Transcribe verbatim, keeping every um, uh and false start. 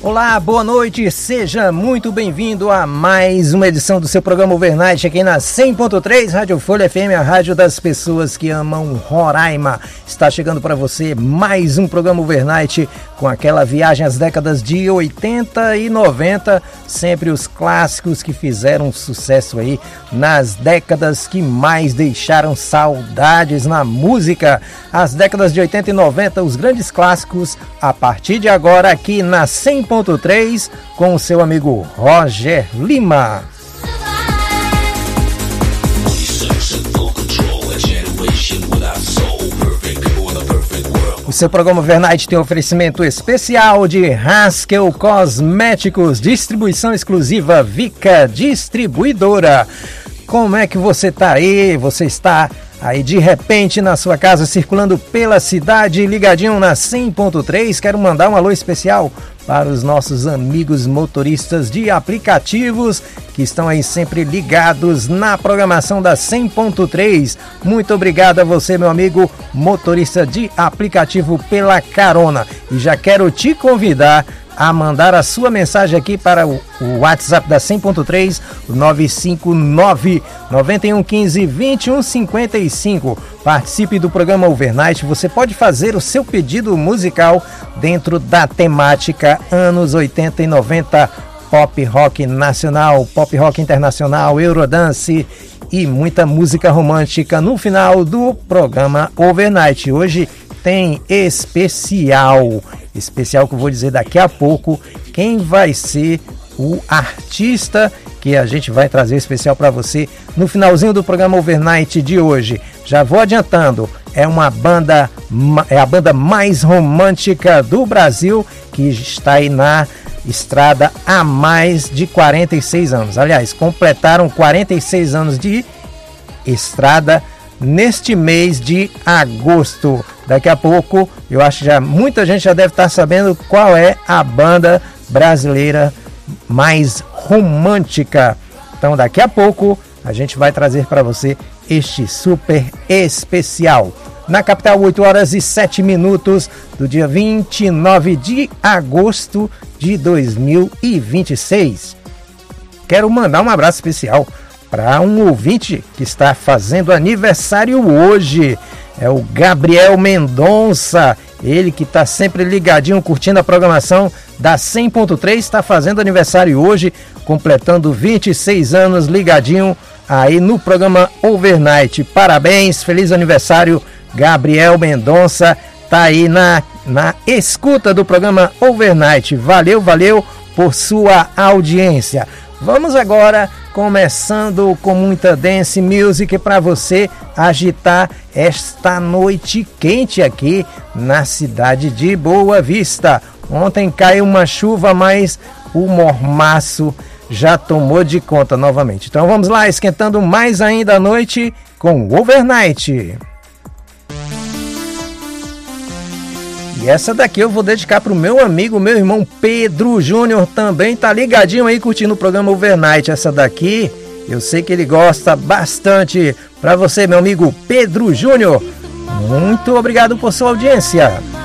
Olá, boa noite, seja muito bem-vindo a mais uma edição do seu programa Overnight aqui na cem ponto três Rádio Folha F M, a rádio das pessoas que amam Roraima. Está chegando para você mais um programa Overnight com aquela viagem às décadas de oitenta e noventa, sempre os clássicos que fizeram sucesso aí nas décadas que mais deixaram saudades na música. As décadas de oitenta e noventa, os grandes clássicos, a partir de agora aqui na cem ponto três com o seu amigo Roger Lima. O seu programa Overnight tem um oferecimento especial de Haskell Cosméticos, distribuição exclusiva Vica Distribuidora. Como é que você tá aí? Você está aí de repente na sua casa, circulando pela cidade, ligadinho na cem ponto três. Quero mandar um alô especial para os nossos amigos motoristas de aplicativos que estão aí sempre ligados na programação da cem ponto três. Muito obrigado a você, meu amigo motorista de aplicativo, pela carona. E já quero te convidar a mandar a sua mensagem aqui para o, o WhatsApp da cem ponto três, nove cinco nove, nove um um cinco, dois um cinco cinco. Participe do programa Overnight. Você pode fazer o seu pedido musical dentro da temática anos oitenta e noventa, pop rock nacional, pop rock internacional, Eurodance e muita música romântica no final do programa Overnight. Hoje tem especial, especial que eu vou dizer daqui a pouco quem vai ser o artista que a gente vai trazer especial para você no finalzinho do programa Overnight de hoje. Já vou adiantando, é uma banda, é a banda mais romântica do Brasil, que está aí na estrada há mais de quarenta e seis anos. Aliás, completaram quarenta e seis anos de estrada neste mês de agosto. Daqui a pouco, eu acho que já muita gente já deve estar sabendo qual é a banda brasileira mais romântica. Então, daqui a pouco, a gente vai trazer para você este super especial. Na capital, oito horas e sete minutos do dia vinte e nove de agosto de dois mil e vinte e seis. Quero mandar um abraço especial para um ouvinte que está fazendo aniversário hoje. É o Gabriel Mendonça, ele que está sempre ligadinho, curtindo a programação da cem ponto três, está fazendo aniversário hoje, completando vinte e seis anos, ligadinho aí no programa Overnight. Parabéns, feliz aniversário, Gabriel Mendonça, tá aí na, na escuta do programa Overnight. Valeu, valeu por sua audiência. Vamos agora, começando com muita dance music para você agitar esta noite quente aqui na cidade de Boa Vista. Ontem caiu uma chuva, mas o mormaço já tomou de conta novamente. Então vamos lá, esquentando mais ainda a noite com o Overnight. E essa daqui eu vou dedicar para o meu amigo, meu irmão Pedro Júnior, também tá ligadinho aí curtindo o programa Overnight. Essa daqui eu sei que ele gosta bastante. Para você, meu amigo Pedro Júnior, muito obrigado por sua audiência.